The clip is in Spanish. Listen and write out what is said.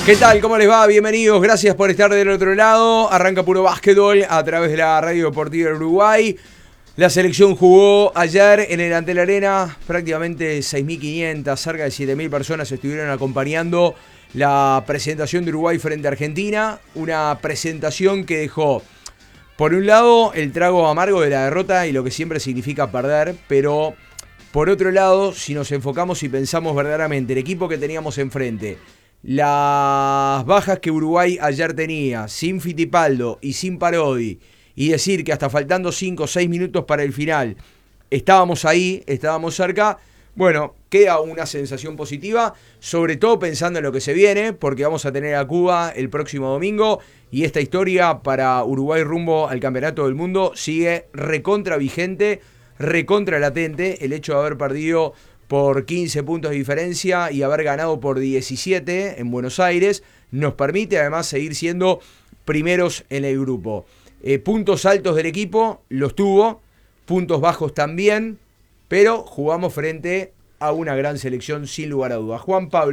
¿Qué tal? ¿Cómo les va? Bienvenidos, gracias por estar del otro lado. Arranca Puro Básquetbol a través de la Radio Deportiva de Uruguay. La selección jugó ayer en el Antel Arena, prácticamente 6.500, cerca de 7.000 personas estuvieron acompañando la presentación de Uruguay frente a Argentina. Una presentación que dejó, por un lado, el trago amargo de la derrota y lo que siempre significa perder, pero por otro lado, si nos enfocamos y pensamos verdaderamente el equipo que teníamos enfrente, las bajas que Uruguay ayer tenía, sin Fittipaldo y sin Parodi, y decir que hasta faltando 5 o 6 minutos para el final, estábamos ahí, estábamos cerca, bueno, queda una sensación positiva, sobre todo pensando en lo que se viene, porque vamos a tener a Cuba el próximo domingo, y esta historia para Uruguay rumbo al Campeonato del Mundo sigue recontra vigente, recontra latente, el hecho de haber perdido por 15 puntos de diferencia y haber ganado por 17 en Buenos Aires, nos permite además seguir siendo primeros en el grupo. Puntos altos del equipo los tuvo, puntos bajos también, pero jugamos frente a una gran selección sin lugar a dudas. Juan Pablo.